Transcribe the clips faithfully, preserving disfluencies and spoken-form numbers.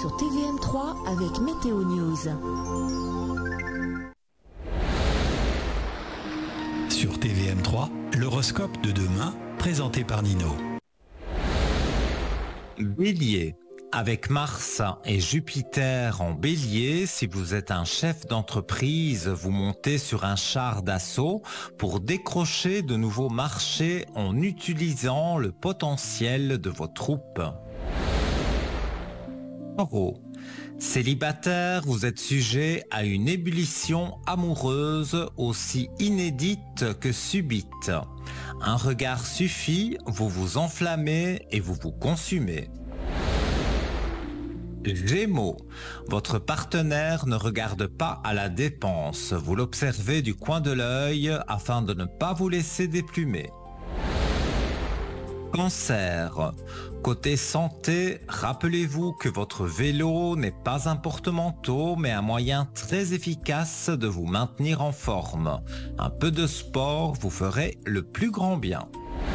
sur T V M trois avec Météo News. Sur T V M trois, l'horoscope de demain, présenté par Nino. Bélier. Avec Mars et Jupiter en Bélier, si vous êtes un chef d'entreprise, vous montez sur un char d'assaut pour décrocher de nouveaux marchés en utilisant le potentiel de vos troupes. Taureau. Célibataire, vous êtes sujet à une ébullition amoureuse aussi inédite que subite. Un regard suffit, vous vous enflammez et vous vous consumez. Gémeaux. Votre partenaire ne regarde pas à la dépense. Vous l'observez du coin de l'œil afin de ne pas vous laisser déplumer. Cancer. Côté santé, rappelez-vous que votre vélo n'est pas un porte-manteau, mais un moyen très efficace de vous maintenir en forme. Un peu de sport vous ferait le plus grand bien.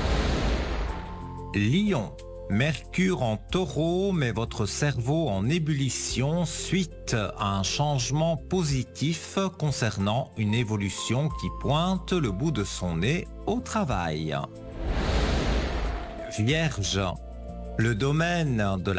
Lion. Mercure en Taureau met votre cerveau en ébullition suite à un changement positif concernant une évolution qui pointe le bout de son nez au travail. Vierge. Le domaine de la